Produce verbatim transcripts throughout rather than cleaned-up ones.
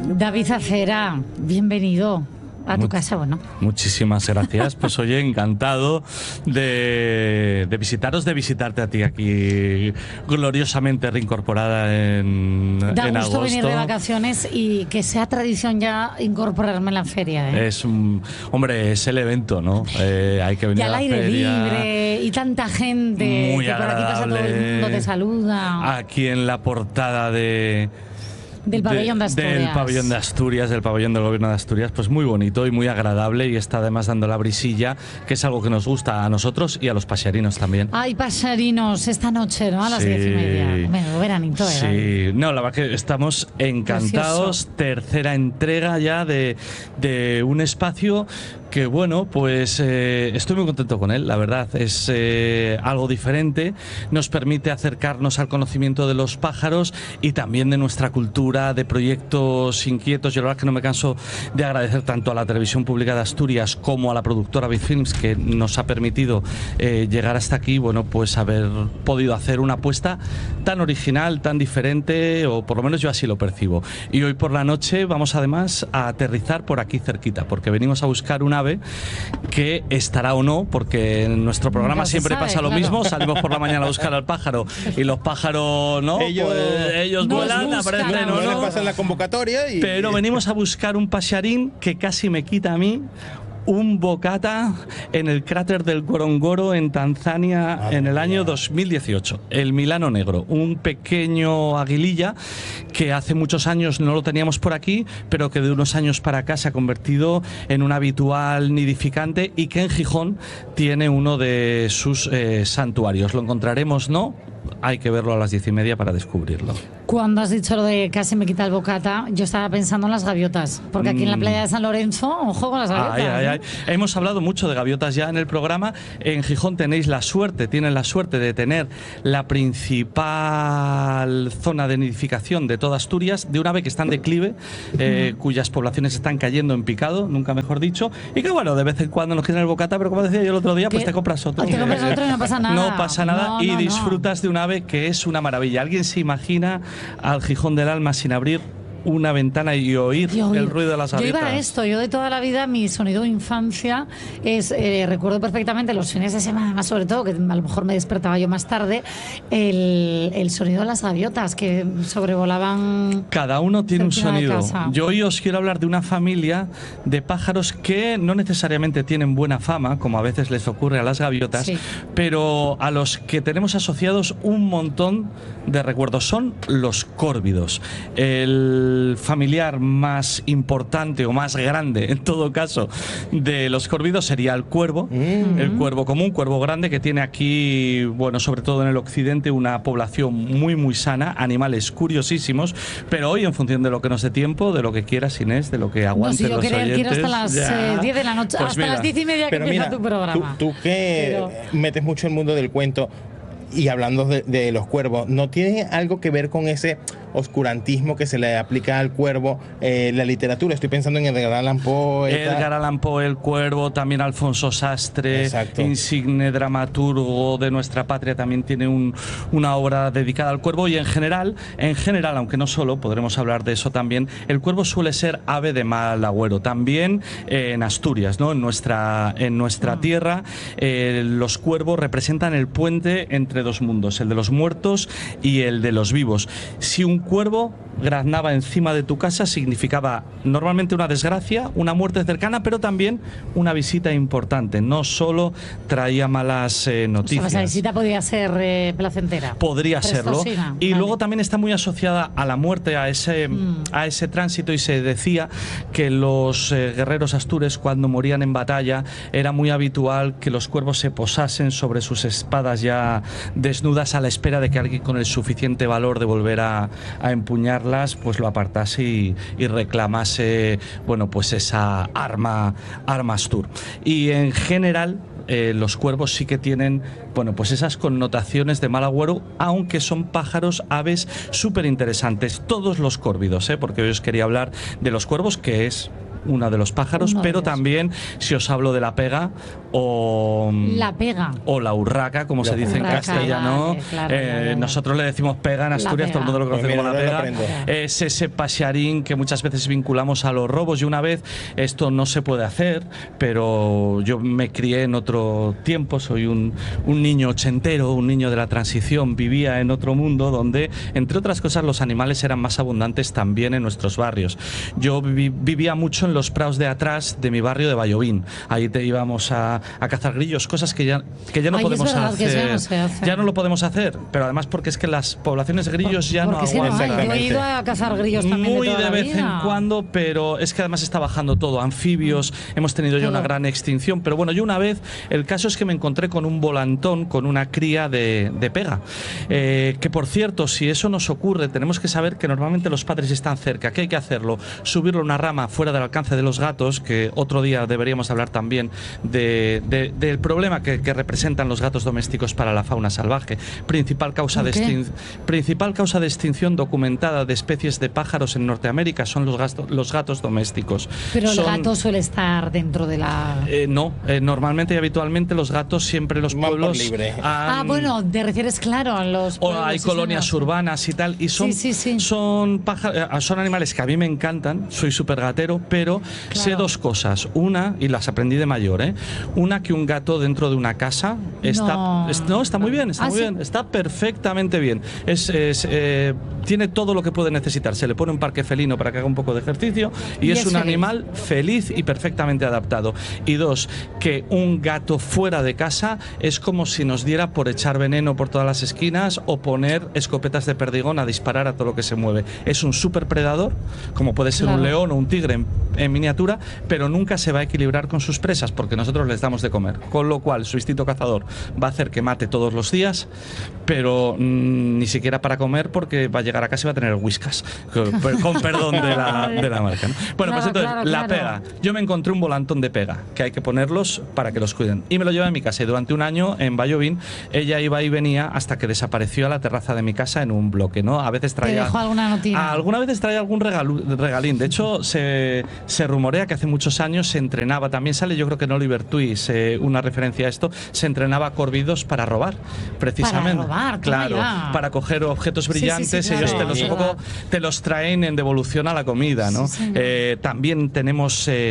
David Acera, bienvenido a tu Much, casa, bueno. Muchísimas gracias. Pues oye, encantado de, de visitaros, de visitarte a ti aquí, gloriosamente reincorporada en, da en gusto agosto. venir de vacaciones y que sea tradición ya incorporarme en la feria, ¿eh? Es un, hombre, es el evento, ¿no? Eh, hay que venir y al a la aire feria. libre y tanta gente. Muy que por aquí pasa todo el mundo, te saluda. Aquí en la portada de... Del pabellón de, de Asturias. Del pabellón de Asturias, del pabellón del gobierno de Asturias, pues muy bonito y muy agradable, y está además dando la brisilla, que es algo que nos gusta a nosotros y a los pasearinos también. Ay, pasearinos, esta noche, ¿no? A las sí. diez y media. Bueno, veranito, ¿eh? Sí, no, la verdad que estamos encantados. Precioso. Tercera entrega ya de, de un espacio que, bueno, pues eh, estoy muy contento con él, la verdad. Es eh, algo diferente, nos permite acercarnos al conocimiento de los pájaros y también de nuestra cultura, de proyectos inquietos. Yo la verdad que no me canso de agradecer tanto a la Televisión Pública de Asturias como a la productora Bitfilms, que nos ha permitido eh, llegar hasta aquí, bueno, pues haber podido hacer una apuesta tan original, tan diferente, o por lo menos yo así lo percibo. Y hoy por la noche vamos además a aterrizar por aquí cerquita, porque venimos a buscar una ave que estará o no, porque en nuestro programa Nunca siempre sabe, pasa lo claro. mismo, salimos por la mañana a buscar al pájaro y los pájaros no, ellos, pues, ellos vuelan, aparecen no, o no, no pasan la convocatoria y... pero venimos a buscar un pasearín que casi me quita a mí un bocata en el cráter del Gorongoro en Tanzania ah, en el año dos mil dieciocho, el Milano negro, un pequeño aguililla que hace muchos años no lo teníamos por aquí, pero que de unos años para acá se ha convertido en un habitual nidificante y que en Gijón tiene uno de sus eh, santuarios. ¿Lo encontraremos? ¿No? Hay que verlo a las diez y media para descubrirlo. Cuando has dicho lo de casi me quita el bocata, yo estaba pensando en las gaviotas, porque aquí mm. en la playa de San Lorenzo, ojo con las gaviotas. Ay, ay, ay. Hemos hablado mucho de gaviotas ya en el programa. En Gijón tenéis la suerte, tienen la suerte de tener la principal zona de nidificación de toda Asturias, de un ave que está en declive, eh, mm. cuyas poblaciones están cayendo en picado, nunca mejor dicho, y que bueno, de vez en cuando nos quitan el bocata, pero como decía yo el otro día, pues te compras otro. Te compras otro y no pasa nada. No pasa nada no, y no, disfrutas no. de un ave que es una maravilla. ¿Alguien se imagina al Gijón del alma sin abrir una ventana y oír, y oír el ruido de las gaviotas? Yo iba a esto, yo de toda la vida, mi sonido de infancia es, eh, recuerdo perfectamente los fines de semana, más sobre todo, que a lo mejor me despertaba yo más tarde, el, el sonido de las gaviotas que sobrevolaban. Cada uno tiene un sonido. Yo hoy os quiero hablar de una familia de pájaros que no necesariamente tienen buena fama, como a veces les ocurre a las gaviotas, sí. pero a los que tenemos asociados un montón de recuerdos. Son los córvidos. El familiar más importante o más grande, en todo caso, de los córvidos sería el cuervo, mm. el cuervo común, cuervo grande, que tiene aquí, bueno, sobre todo en el occidente, una población muy, muy sana, animales curiosísimos, pero hoy, en función de lo que nos dé tiempo, de lo que quieras, Inés, de lo que aguanten no, si yo los quería, oyentes. Quiero hasta las eh, diez de la noche, pues hasta mira, las diez y media que empieza tu programa. Tú, tú que pero... metes mucho el mundo del cuento, y hablando de, de los cuervos, ¿no tiene algo que ver con ese oscurantismo que se le aplica al cuervo eh, la literatura? Estoy pensando en Edgar Allan Poe. Edgar Allan Poe, el cuervo, también Alfonso Sastre, Exacto. insigne dramaturgo de nuestra patria, también tiene un, una obra dedicada al cuervo. Y en general, en general, aunque no solo, podremos hablar de eso también, el cuervo suele ser ave de mal agüero. También eh, en Asturias, ¿no? En nuestra, en nuestra ah. tierra, eh, los cuervos representan el puente entre dos mundos, el de los muertos y el de los vivos. Si un cuervo graznaba encima de tu casa, significaba normalmente una desgracia, una muerte cercana, pero también una visita importante. No solo traía malas eh, noticias. O sea, esa visita podría ser eh, placentera. Podría serlo. Y vale. luego también está muy asociada a la muerte, a ese, mm. a ese tránsito, y se decía que los eh, guerreros astures, cuando morían en batalla, era muy habitual que los cuervos se posasen sobre sus espadas ya desnudas, a la espera de que alguien con el suficiente valor de volver a, a empuñarlas pues lo apartase y, y reclamase, bueno, pues esa arma, arma astur. Y en general eh, los cuervos sí que tienen, bueno, pues esas connotaciones de mal agüero, aunque son pájaros, aves súper interesantes, todos los córvidos, ¿eh? Porque hoy os quería hablar de los cuervos, que es uno de los pájaros, Uno de pero ellos. también si os hablo de la pega o La pega. o la urraca, como La se dice urraca, en castellano. vale, claro, Eh, ya, ya, ya. Nosotros le decimos pega en Asturias, todo el mundo lo Pues conoce mira, como la ahora lo pega. aprendo. Es ese pasearín que muchas veces vinculamos a los robos, y una vez esto no se puede hacer, pero yo me crié en otro tiempo, soy un, un niño ochentero, un niño de la transición, vivía en otro mundo donde, entre otras cosas, los animales eran más abundantes también en nuestros barrios. Yo viví, vivía mucho en los prados de atrás de mi barrio de Vallovín. Ahí te íbamos a, a cazar grillos, cosas que ya, que ya no Ay, es podemos verdad que hacer. ya no se hace. Ya no lo podemos hacer, pero además porque es que las poblaciones de grillos ya no Porque sí, no aguantan. hay. Yo he Exactamente. ido a cazar grillos también Muy de, toda de la vez vida. en cuando, pero es que además está bajando todo. Anfibios, hemos tenido ya Todo. una gran extinción. Pero bueno, yo una vez, el caso es que me encontré con un volantón, con una cría de, de pega. Eh, que por cierto, si eso nos ocurre, tenemos que saber que normalmente los padres están cerca. ¿Qué hay que hacerlo? Subirlo a una rama fuera del alcance de los gatos, que otro día deberíamos hablar también de, de- del problema que, que representan los gatos domésticos para la fauna salvaje. Principal causa, de ¿Por qué? extin- principal causa de extinción documentada de especies de pájaros en Norteamérica son los, gasto- los gatos domésticos. Pero el Son- gato suele estar dentro de la... eh, no, eh, normalmente y habitualmente los gatos siempre en los Van por pueblos libre. Ah, han- bueno, te refieres, claro, a los... o pueblos, hay sí, colonias señor. urbanas y tal, y son, Sí, sí, sí. son, paja- eh, son animales que a mí me encantan, soy súper gatero, pero Claro. sé dos cosas. Una, y las aprendí de mayor, ¿eh? Una, que un gato dentro de una casa está, No. es- no, está muy bien, está Ah, muy ¿sí? bien, está perfectamente bien. Es, es, eh, tiene todo lo que puede necesitar. Se le pone un parque felino para que haga un poco de ejercicio y, Y es, es un feliz. animal feliz y perfectamente adaptado. Y dos, que un gato fuera de casa es como si nos diera por echar veneno por todas las esquinas o poner escopetas de perdigón a disparar a todo lo que se mueve. Es un súper predador, como puede ser Claro. un león o un tigre en, en miniatura, pero nunca se va a equilibrar con sus presas porque nosotros les damos de comer. Con lo cual, su instinto cazador va a hacer que mate todos los días, pero mm, ni siquiera para comer, porque va a llegar a casa y va a tener whiskas. Con, con perdón de la, de la marca, ¿no? Bueno, pues Claro, entonces, claro, la claro. pega. Yo me encontré un volantón de pega, que hay que ponerlos para que los cuiden. Y me lo llevé a mi casa. Y durante un año, en Vallovín, ella iba y venía hasta que desapareció a la terraza de mi casa en un bloque, ¿no? A veces traía... dejó alguna notina? Alguna vez traía algún regalu- regalín. De hecho, se, se rumorea que hace muchos años se entrenaba, también sale, yo creo que en Oliver Twist, eh, una referencia a esto, se entrenaba a corvidos para robar, precisamente. Para robar, toma claro, ya. para coger objetos Sí, sí, sí, brillantes, claro, ellos te los, sí. un poco, te los traen en devolución a la comida, ¿no? Sí, señor. Eh, también tenemos eh,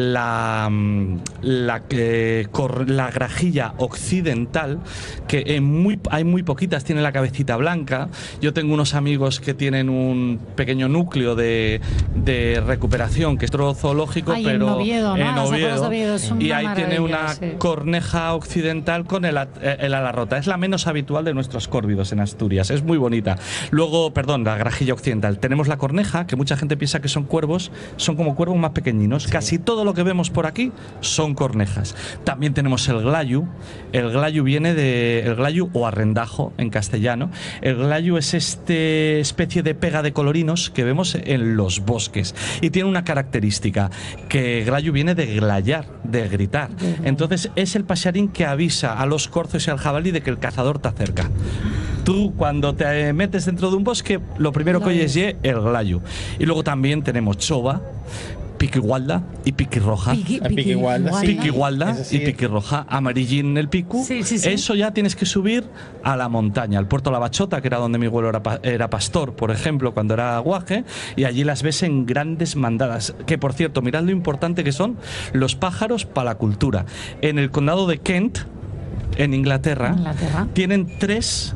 la, mm, la, eh, cor- la grajilla occidental, que en muy, hay muy poquitas, tiene la cabecita blanca. Yo tengo unos amigos que tienen un pequeño núcleo de, de recuperación, que es otro zoológico, Ay, en pero Oviedo, ¿no? en Las afueras Oviedo, de Oviedo, es una y ahí tiene maravilla, una sí. corneja occidental con el, at- eh, el ala rota. Es la menos habitual de nuestros córvidos en Asturias. Es muy bonita. Luego, perdón, la grajilla occidental. Tenemos la corneja, que mucha gente piensa que son cuervos. Son como cuervos más pequeñinos. Casi todo lo que vemos por aquí son cornejas. También tenemos el glayu. El glayu viene de... El glayu o arrendajo en castellano. El glayu es este especie de pega de colorinos que vemos en los bosques. Y tiene una característica, que glayu viene de glayar, de gritar. Entonces es el pasearín que avisa a los corzos y al jabalí de que el cazador te acerca. Tú, cuando te metes dentro de un bosque, lo primero que Lo oyes oyes. es el glayu. Y luego también tenemos choba, piquigualda y piquirroja. Piqui, A piquigualda, sí. Piquigualda Eso sí. y piquirroja, amarillín el picu. Sí, sí, sí. Eso ya tienes que subir a la montaña, al puerto La Bachota, que era donde mi abuelo era, pa- era pastor, por ejemplo, cuando era guaje, y allí las ves en grandes mandadas. Que por cierto, mirad lo importante que son los pájaros para la cultura. En el condado de Kent, en Inglaterra, Inglaterra. tienen tres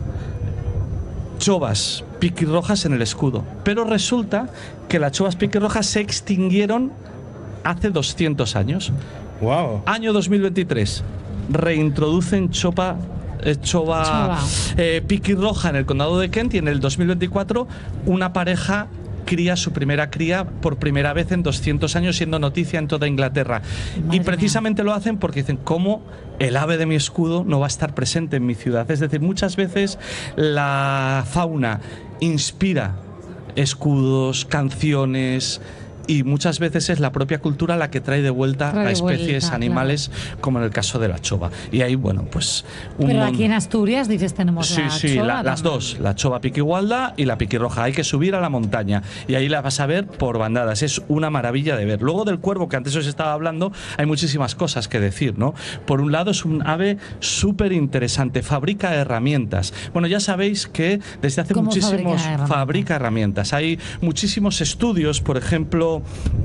chovas piquirrojas en el escudo. Pero resulta que las chovas piquirrojas se extinguieron hace doscientos años. Wow. Año dos mil veintitrés. Reintroducen chopa, eh, chova, Chova. eh, piquirroja en el condado de Kent, y en el dos mil veinticuatro una pareja cría su primera cría por primera vez en doscientos años, siendo noticia en toda Inglaterra. Madre y precisamente lo hacen porque dicen, ¿cómo el ave de mi escudo no va a estar presente en mi ciudad? Es decir, muchas veces la fauna inspira escudos, canciones, y muchas veces es la propia cultura la que trae de vuelta trae a especies vuelta, animales, claro. como en el caso de la chova. Y ahí, bueno, pues... Un Pero mon... aquí en Asturias, dices, tenemos sí, la sí, chova. la, las dos, la chova piquigualda y la piquirroja. Hay que subir a la montaña y ahí la vas a ver por bandadas. Es una maravilla de ver. Luego del cuervo, que antes os estaba hablando, hay muchísimas cosas que decir, ¿no? Por un lado, es un ave súper interesante, fabrica herramientas. Bueno, ya sabéis que desde hace muchísimos... Fabrica herramientas? fabrica herramientas. Hay muchísimos estudios, por ejemplo,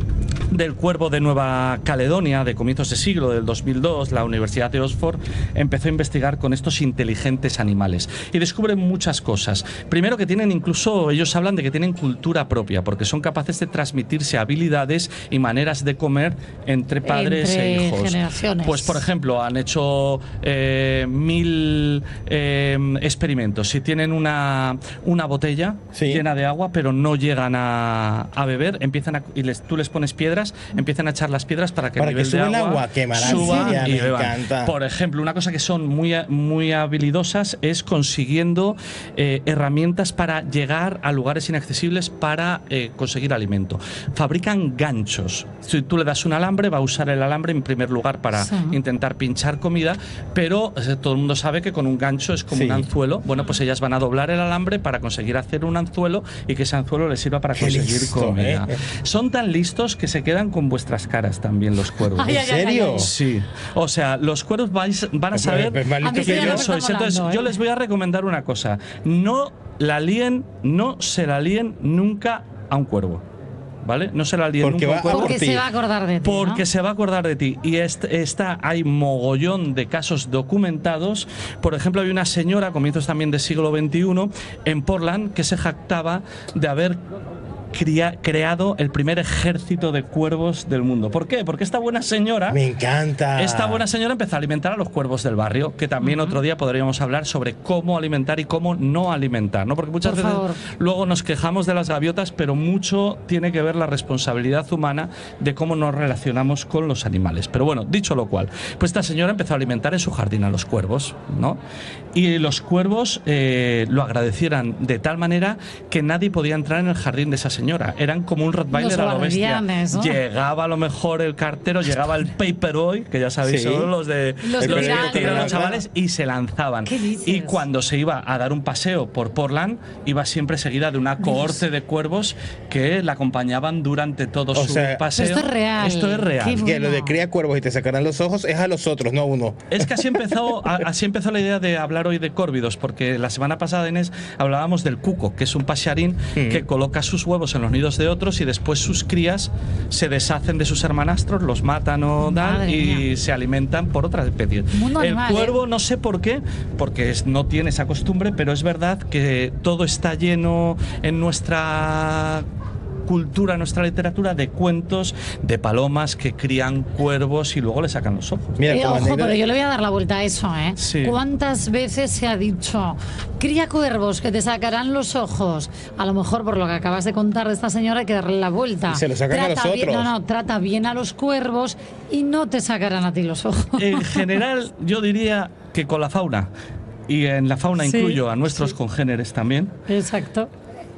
del cuervo de Nueva Caledonia, de comienzos de siglo, del dos mil dos, la Universidad de Oxford empezó a investigar con estos inteligentes animales y descubren muchas cosas. Primero, que tienen incluso, ellos hablan de que tienen cultura propia, porque son capaces de transmitirse habilidades y maneras de comer entre padres entre e hijos. Generaciones. Pues, por ejemplo, han hecho eh, mil eh, experimentos. Si tienen una, una botella sí. llena de agua, pero no llegan a, a beber, empiezan a, y les, tú les pones piedras, empiezan a echar las piedras para que para el nivel que de agua, agua qué suba y me beban. Encanta. Por ejemplo, una cosa que son muy, muy habilidosas es consiguiendo eh, herramientas para llegar a lugares inaccesibles para eh, conseguir alimento. Fabrican ganchos. Si tú le das un alambre, va a usar el alambre en primer lugar para sí. intentar pinchar comida, pero eh, todo el mundo sabe que con un gancho es como sí. un anzuelo. Bueno, pues ellas van a doblar el alambre para conseguir hacer un anzuelo y que ese anzuelo les sirva para Qué conseguir listo, comida. ¿eh? Son tan listos que se quedan con vuestras caras también los cuervos. Ay, ¿En serio? ay, ay, ay. Sí. O sea, los cuervos vais, van a saber es más listo que que yo yo. soy. Entonces, volando, ¿eh? yo les voy a recomendar una cosa. No la líen, no se la líen nunca a un cuervo. ¿Vale? No se la líen porque nunca a un cuervo. Porque por se ti. va a acordar de ti. Porque ¿no? se va a acordar de ti. Y este, esta, hay mogollón de casos documentados. Por ejemplo, hay una señora, a comienzos también del siglo veintiuno, en Portland, que se jactaba de haber Cria, creado el primer ejército de cuervos del mundo. ¿Por qué? Porque esta buena señora... Me encanta. Esta buena señora empezó a alimentar a los cuervos del barrio, que también uh-huh. otro día podríamos hablar sobre cómo alimentar y cómo no alimentar, ¿no? Porque muchas Por veces favor. luego nos quejamos de las gaviotas, pero mucho tiene que ver la responsabilidad humana de cómo nos relacionamos con los animales. Pero bueno, dicho lo cual, pues esta señora empezó a alimentar en su jardín a los cuervos, ¿no? Y los cuervos eh, lo agradecieran de tal manera que nadie podía entrar en el jardín de esa señora. Eran como un Rottweiler a lo bestia. ¿No? Llegaba a lo mejor el cartero, llegaba el paperboy, que ya sabéis, sí. son los de los, los que tiran los chavales, y se lanzaban. Y cuando se iba a dar un paseo por Portland, iba siempre seguida de una cohorte de cuervos que la acompañaban durante todo o su sea, paseo. Esto es real. Esto es real. Bueno. Que lo de cría cuervos y te sacarán los ojos es a los otros, no a uno. Es que así empezó, así empezó la idea de hablar hoy de córvidos, porque la semana pasada, Inés, hablábamos del cuco, que es un pajarín mm. que coloca sus huevos en los nidos de otros y después sus crías se deshacen de sus hermanastros, los matan o dan y mía. se alimentan por otras especies. Mundo el animal, cuervo, ¿eh? no sé por qué, porque es, no tiene esa costumbre, pero es verdad que todo está lleno en nuestra cultura, nuestra literatura, de cuentos de palomas que crían cuervos y luego le sacan los ojos. Mira, eh, ojo, pero yo le voy a dar la vuelta a eso, ¿eh? Sí. ¿Cuántas veces se ha dicho, cría cuervos que te sacarán los ojos? A lo mejor por lo que acabas de contar de esta señora hay que darle la vuelta. Y se lo sacan trata a los bien, otros. No, no, trata bien a los cuervos y no te sacarán a ti los ojos. En general, yo diría que con la fauna, y en la fauna sí, incluyo a nuestros sí. congéneres también. Exacto.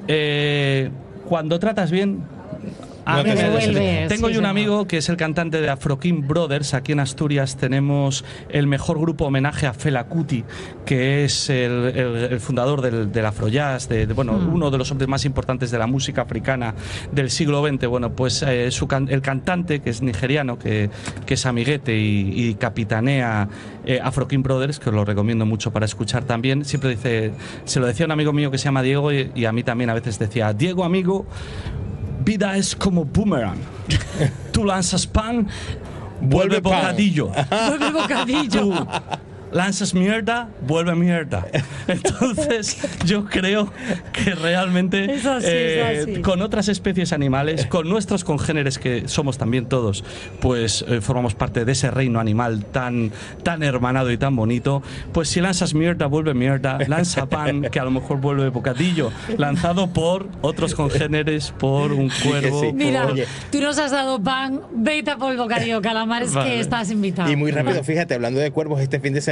Eh, cuando tratas bien, a no mí me vuelve, Tengo sí, yo un señor. amigo que es el cantante de Afro King Brothers. Aquí en Asturias tenemos el mejor grupo homenaje a Fela Kuti, que es el, el, el fundador del, del Afrojazz, de, de, bueno, mm. uno de los hombres más importantes de la música africana del siglo veinte. Bueno, pues eh, su can, el cantante, que es nigeriano, que, que es amiguete y, y capitanea eh, Afro King Brothers, que os lo recomiendo mucho para escuchar también, siempre dice, se lo decía un amigo mío que se llama Diego y, y a mí también a veces decía, Diego, amigo, vida es como boomerang. Tú lanzas pan, vuelve, vuelve bocadillo. Vuelve bocadillo. Tú lanzas mierda, vuelve mierda. Entonces, yo creo que realmente es así, eh, es así. con otras especies animales, con nuestros congéneres, que somos también todos, pues eh, formamos parte de ese reino animal tan, tan hermanado y tan bonito. Pues si lanzas mierda, vuelve mierda. Lanza pan, que a lo mejor vuelve bocadillo. Lanzado por otros congéneres, por un cuervo. Sí. Mira, por... tú nos has dado pan, vete por el bocadillo, Calamares, vale. que estás invitado. Y muy rápido, fíjate, hablando de cuervos, este fin de semana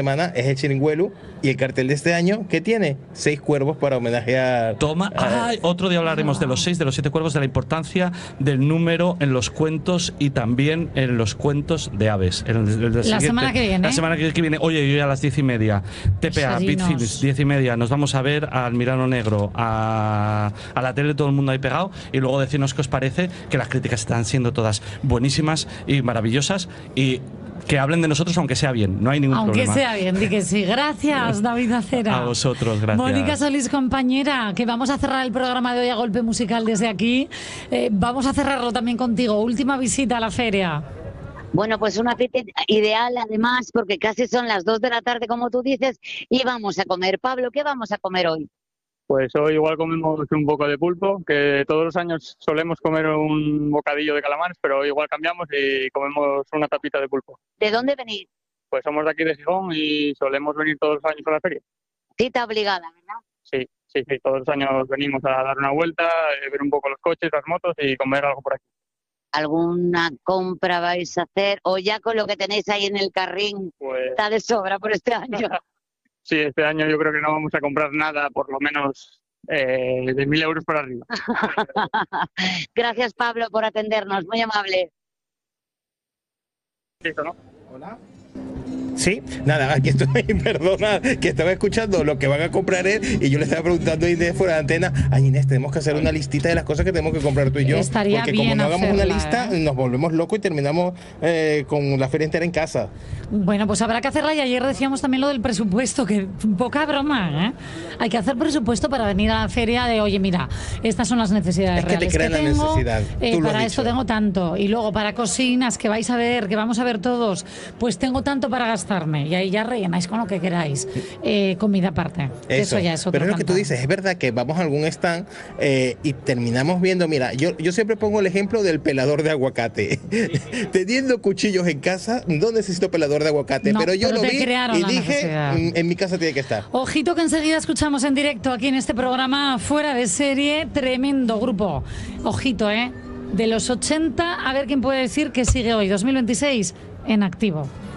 semana es el Chiringuelu, y el cartel de este año, ¿qué tiene? Seis cuervos para homenajear. Toma. Ah, otro día hablaremos de los seis, de los siete cuervos, de la importancia del número en los cuentos y también en los cuentos de aves. El, el, el la siguiente, semana que viene. La semana que, que viene. Oye, yo a las diez y media. T P A, Bitfields, diez y media. Nos vamos a ver al Milano Negro, a, a la tele, todo el mundo ahí pegado, y luego decirnos qué os parece, que las críticas están siendo todas buenísimas y maravillosas, y que hablen de nosotros aunque sea bien, no hay ningún aunque problema. Aunque sea bien, di que sí. Gracias, David Acera. A vosotros, gracias. Mónica Solís, compañera, que vamos a cerrar el programa de hoy a golpe musical desde aquí. Eh, vamos a cerrarlo también contigo. Última visita a la feria. Bueno, pues una cita ideal además, porque casi son las dos de la tarde, como tú dices, y vamos a comer. Pablo, ¿qué vamos a comer hoy? Pues hoy igual comemos un poco de pulpo, que todos los años solemos comer un bocadillo de calamares, pero hoy igual cambiamos y comemos una tapita de pulpo. ¿De dónde venís? Pues somos de aquí de Gijón y solemos venir todos los años a la feria. Cita obligada, ¿verdad? Sí, sí, sí, todos los años venimos a dar una vuelta, ver un poco los coches, las motos y comer algo por aquí. ¿Alguna compra vais a hacer o ya con lo que tenéis ahí en el carrín pues... está de sobra por este año? Sí, este año yo creo que no vamos a comprar nada, por lo menos eh, de mil euros para arriba. Gracias, Pablo, por atendernos, muy amable. ¿Listo, no? Hola. Sí, nada, aquí estoy, perdona, que estaba escuchando lo que van a comprar él y yo le estaba preguntando a Inés fuera de antena. Ay, Inés, tenemos que hacer una listita de las cosas que tenemos que comprar tú y yo. Estaría porque bien como no hagamos hacerla, una lista, ¿eh? nos volvemos locos y terminamos eh, con la feria entera en casa. Bueno, pues habrá que hacerla, y ayer decíamos también lo del presupuesto, que poca broma, ¿eh? Hay que hacer presupuesto para venir a la feria de, oye, mira, estas son las necesidades es que reales te crean que la tengo, necesidad. eh, Tú lo para has esto dicho. tengo tanto, y luego para cocinas que vais a ver, que vamos a ver todos, pues tengo tanto para gastarme, y ahí ya rellenáis con lo que queráis. Eh, comida aparte. Eso, eso ya es otro Pero es lo que tú cantar. dices, es verdad que vamos a algún stand eh, y terminamos viendo, mira, yo, yo siempre pongo el ejemplo del pelador de aguacate. Teniendo cuchillos en casa, no necesito pelador de aguacate, No, pero yo pero lo te vi crearon y la dije, necesidad. "Mm, en mi casa tiene que estar". Ojito que enseguida escuchamos en directo aquí en este programa Fuera de Serie, tremendo grupo. Ojito, ¿eh? De los ochenta, a ver quién puede decir que sigue hoy, dos mil veintiséis, en activo.